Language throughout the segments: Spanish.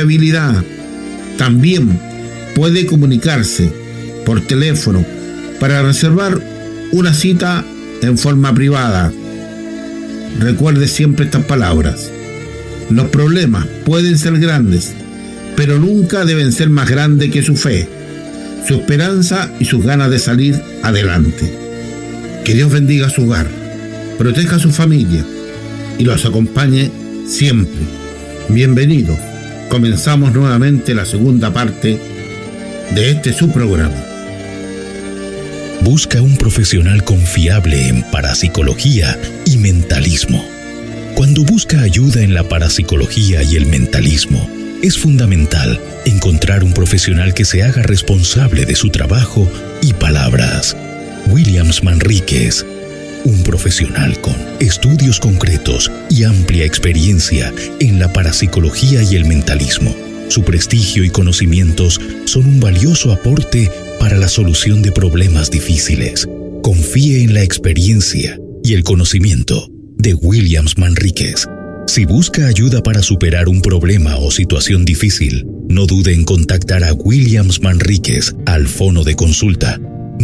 confiabilidad. También puede comunicarse por teléfono para reservar una cita en forma privada. Recuerde siempre estas palabras: los problemas pueden ser grandes, pero nunca deben ser más grandes que su fe, su esperanza y sus ganas de salir adelante. Que Dios bendiga su hogar, proteja a su familia y los acompañe siempre. Bienvenidos. Comenzamos nuevamente la segunda parte de este su programa. Busca un profesional confiable en parapsicología y mentalismo. Cuando busca ayuda en la parapsicología y el mentalismo, es fundamental encontrar un profesional que se haga responsable de su trabajo y palabras. Williams Manríquez, un profesional con estudios concretos y amplia experiencia en la parapsicología y el mentalismo. Su prestigio y conocimientos son un valioso aporte para la solución de problemas difíciles. Confíe en la experiencia y el conocimiento de Williams Manríquez. Si busca ayuda para superar un problema o situación difícil, no dude en contactar a Williams Manríquez al fono de consulta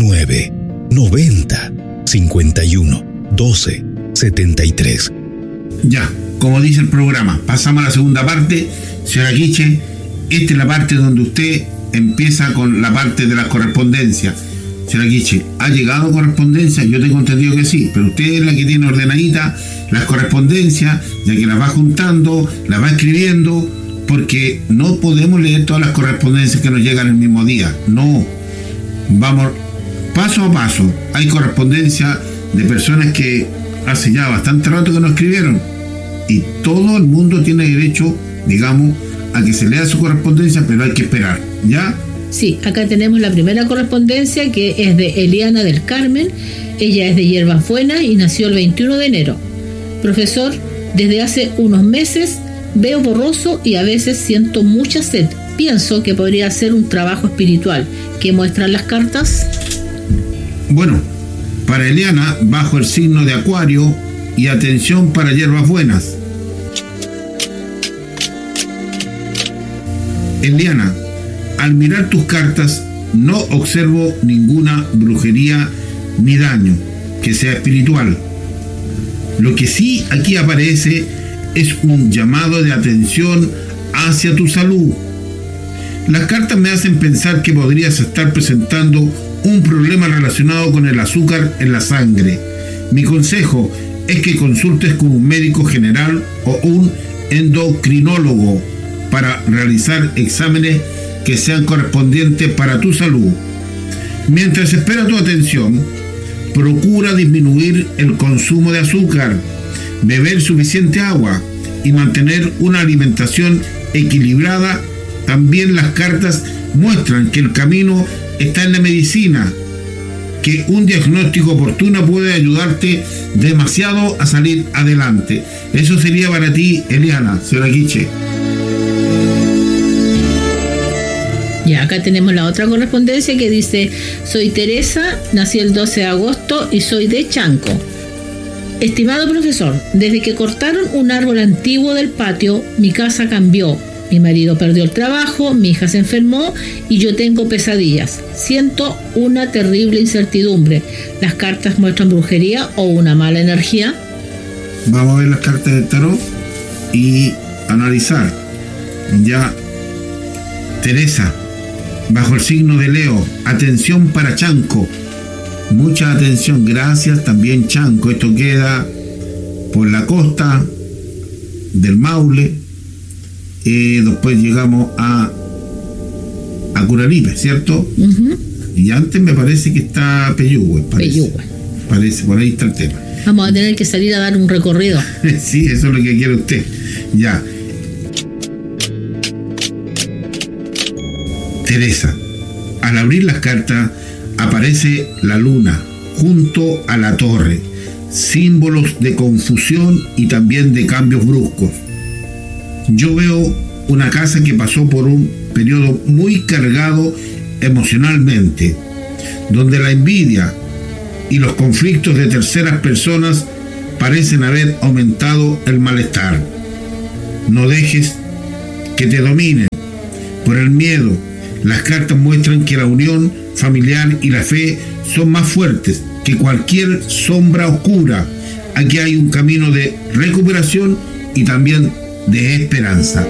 990 51 12 73. Ya, como dice el programa, pasamos a la segunda parte. Señora Quiche, esta es la parte donde usted empieza con la parte de las correspondencias. Señora Quiche, ¿ha llegado correspondencia? Yo tengo entendido que sí, pero usted es la que tiene ordenadita las correspondencias, ya que las va juntando, las va escribiendo, porque no podemos leer todas las correspondencias que nos llegan el mismo día. No, vamos paso a paso. Hay correspondencia de personas que hace ya bastante rato que nos escribieron, y todo el mundo tiene derecho, digamos, a que se lea su correspondencia, pero hay que esperar, ¿ya? Sí, acá tenemos la primera correspondencia, que es de Eliana del Carmen. Ella es de Hierbas Buenas y nació el 21 de enero. Profesor, desde hace unos meses veo borroso y a veces siento mucha sed. Pienso que podría ser un trabajo espiritual. ¿Qué muestran las cartas? Bueno, para Eliana, bajo el signo de Acuario, y atención para Hierbas Buenas. Eliana, al mirar tus cartas, no observo ninguna brujería ni daño que sea espiritual. Lo que sí aquí aparece es un llamado de atención hacia tu salud. Las cartas me hacen pensar que podrías estar presentando un problema relacionado con el azúcar en la sangre. Mi consejo es que consultes con un médico general o un endocrinólogo para realizar exámenes que sean correspondientes para tu salud. Mientras espera tu atención, procura disminuir el consumo de azúcar, beber suficiente agua y mantener una alimentación equilibrada. También las cartas muestran que el camino está en la medicina, que un diagnóstico oportuno puede ayudarte demasiado a salir adelante. Eso sería para ti, Eliana, señora Quiche. Y acá tenemos la otra correspondencia que dice: soy Teresa, nací el 12 de agosto y soy de Chanco. Estimado profesor, desde que cortaron un árbol antiguo del patio, mi casa cambió. Mi marido perdió el trabajo, mi hija se enfermó y yo tengo pesadillas. Siento una terrible incertidumbre. ¿Las cartas muestran brujería o una mala energía? Vamos a ver las cartas del tarot y analizar. Ya, Teresa, bajo el signo de Leo, atención para Chanco. Mucha atención, gracias. También Chanco, esto queda por la costa del Maule. Después llegamos a Curaripe, ¿cierto? Uh-huh. Y antes me parece que está Peyúgue. Parece, por ahí está el tema. Vamos a tener que salir a dar un recorrido. Sí, eso es lo que quiere usted. Ya. Teresa, al abrir las cartas aparece la luna junto a la torre, símbolos de confusión y también de cambios bruscos. Yo veo una casa que pasó por un periodo muy cargado emocionalmente, donde la envidia y los conflictos de terceras personas parecen haber aumentado el malestar. No dejes que te dominen por el miedo. Las cartas muestran que la unión familiar y la fe son más fuertes que cualquier sombra oscura. Aquí hay un camino de recuperación y también de esperanza.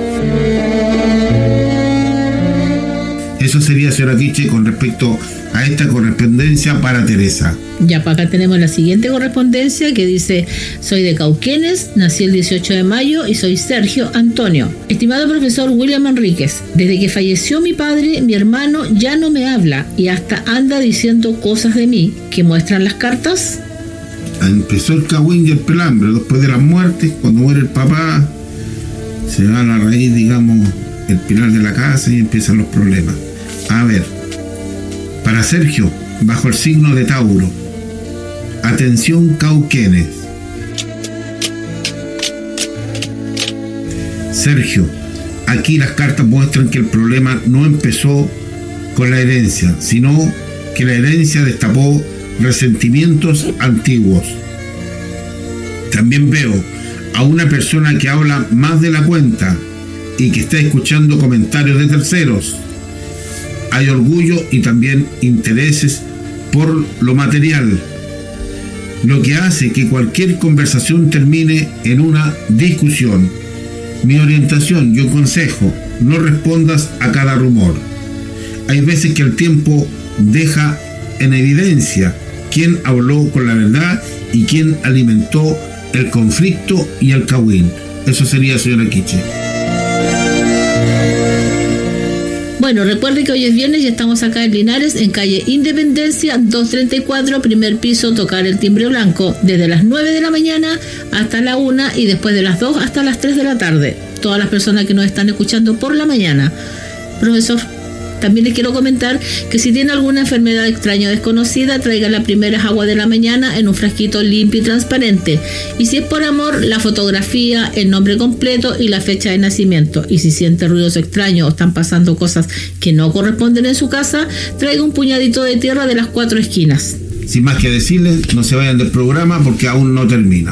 Eso sería, señora Quiche, con respecto a esta correspondencia para Teresa. Ya, para acá tenemos la siguiente correspondencia que dice: soy de Cauquenes, nací el 18 de mayo y soy Sergio Antonio. Estimado profesor William Enríquez, desde que falleció mi padre, mi hermano ya no me habla y hasta anda diciendo cosas de mí que muestran las cartas. Empezó el cagüín y el pelambre. Después de las muertes, cuando muere el papá, se va a la raíz, digamos, el pilar de la casa y empiezan los problemas. A ver, para Sergio, bajo el signo de Tauro. Atención, Cauquenes. Sergio, aquí las cartas muestran que el problema no empezó con la herencia, sino que la herencia destapó resentimientos antiguos. También veo a una persona que habla más de la cuenta y que está escuchando comentarios de terceros. Hay orgullo y también intereses por lo material, lo que hace que cualquier conversación termine en una discusión. Mi orientación y un consejo: no respondas a cada rumor. Hay veces que el tiempo deja en evidencia quién habló con la verdad y quién alimentó el conflicto y el cagüín. Eso sería, señora Quiche. Bueno, recuerde que hoy es viernes y estamos acá en Linares, en calle Independencia 234, primer piso, tocar el timbre blanco, desde las 9 de la mañana hasta la 1 y después de las 2 hasta las 3 de la tarde. Todas las personas que nos están escuchando por la mañana. Profesor, también les quiero comentar que si tiene alguna enfermedad extraña o desconocida, traiga las primeras aguas de la mañana en un frasquito limpio y transparente. Y si es por amor, la fotografía, el nombre completo y la fecha de nacimiento. Y si siente ruidos extraños o están pasando cosas que no corresponden en su casa, traiga un puñadito de tierra de las 4 esquinas. Sin más que decirles, no se vayan del programa porque aún no termina.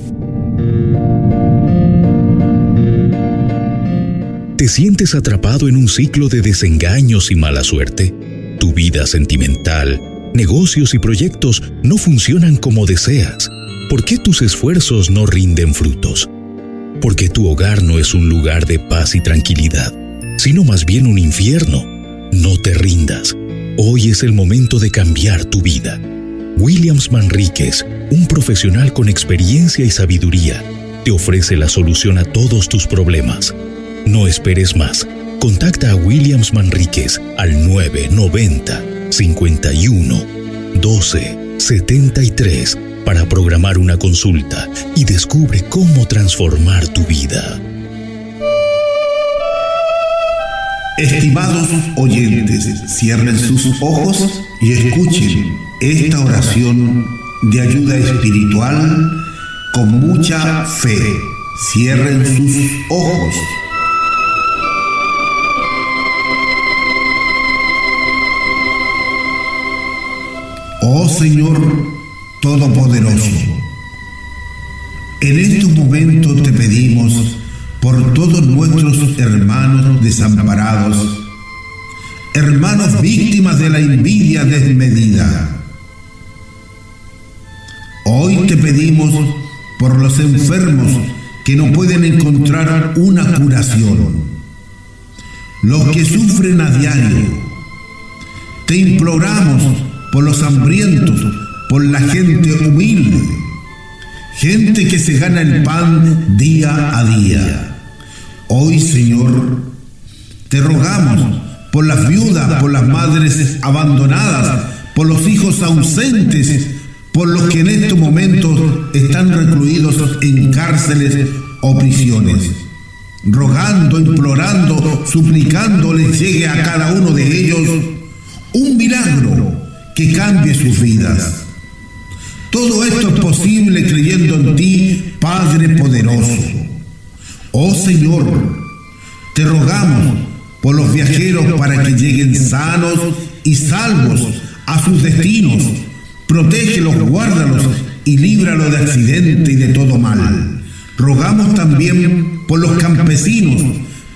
¿Te sientes atrapado en un ciclo de desengaños y mala suerte? Tu vida sentimental, negocios y proyectos no funcionan como deseas. ¿Por qué tus esfuerzos no rinden frutos? Porque tu hogar no es un lugar de paz y tranquilidad, sino más bien un infierno. No te rindas. Hoy es el momento de cambiar tu vida. Williams Manríquez, un profesional con experiencia y sabiduría, te ofrece la solución a todos tus problemas. No esperes más. Contacta a Williams Manríquez al 990 51 12 73 para programar una consulta y descubre cómo transformar tu vida. Estimados oyentes, cierren sus ojos y escuchen esta oración de ayuda espiritual con mucha fe. Cierren sus ojos. Oh Señor Todopoderoso, en estos momentos te pedimos por todos nuestros hermanos desamparados, hermanos víctimas de la envidia desmedida. Hoy te pedimos por los enfermos que no pueden encontrar una curación, los que sufren a diario. Te imploramos por los hambrientos, por la gente humilde, gente que se gana el pan día a día. Hoy, Señor, te rogamos por las viudas, por las madres abandonadas, por los hijos ausentes, por los que en estos momentos están recluidos en cárceles o prisiones. Rogando, implorando, suplicando les llegue a cada uno de ellos un milagro que cambie sus vidas. Todo esto es posible creyendo en ti, Padre poderoso. Oh Señor, te rogamos por los viajeros para que lleguen sanos y salvos a sus destinos. Protégelos, guárdalos y líbralos de accidente y de todo mal. Rogamos también por los campesinos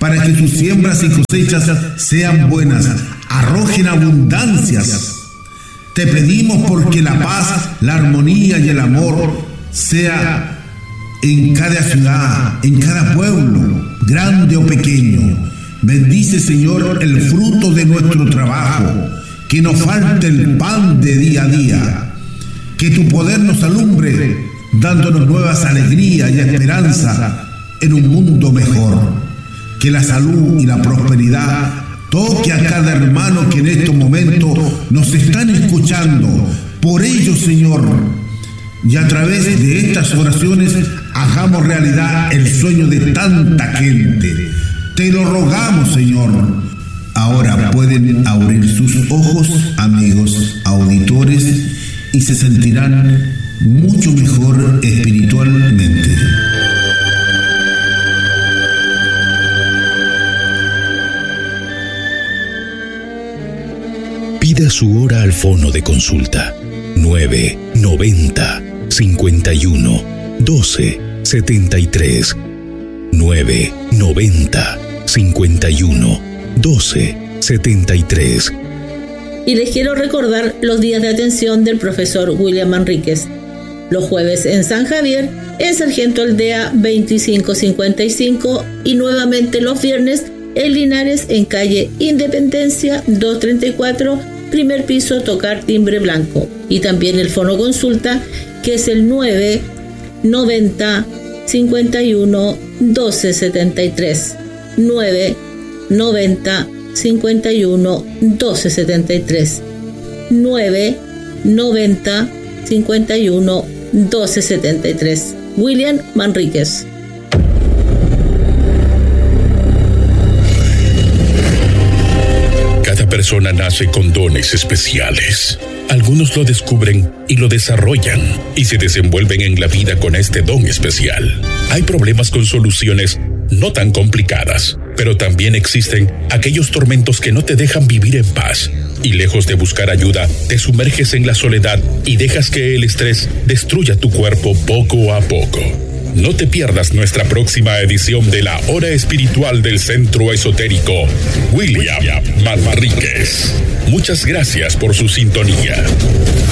para que sus siembras y cosechas sean buenas, arrojen abundancias. Te pedimos porque la paz, la armonía y el amor sea en cada ciudad, en cada pueblo, grande o pequeño. Bendice, Señor, el fruto de nuestro trabajo, que nos falte el pan de día a día. Que tu poder nos alumbre, dándonos nuevas alegrías y esperanza en un mundo mejor. Que la salud y la prosperidad toque a cada hermano que en estos momentos nos están escuchando. Por ello, Señor, y a través de estas oraciones hagamos realidad el sueño de tanta gente. Te lo rogamos, Señor. Ahora pueden abrir sus ojos, amigos auditores, y se sentirán mucho mejor espiritualmente. Pida su hora al fono de consulta 990 51 12 73 990 51 12 73. Y les quiero recordar los días de atención del profesor William Manríquez. Los jueves en San Javier, en Sargento Aldea 2555, y nuevamente los viernes en Linares, en calle Independencia 234, primer piso, tocar timbre blanco. Y también el fono consulta, que es el 990 51 12 73. 990 51 12 73. 990 51 12 73. William Manríquez. Cada persona nace con dones especiales. Algunos lo descubren y lo desarrollan y se desenvuelven en la vida con este don especial. Hay problemas con soluciones no tan complicadas, pero también existen aquellos tormentos que no te dejan vivir en paz. Y lejos de buscar ayuda, te sumerges en la soledad y dejas que el estrés destruya tu cuerpo poco a poco. No te pierdas nuestra próxima edición de la Hora Espiritual del Centro Esotérico William Manríquez. Muchas gracias por su sintonía.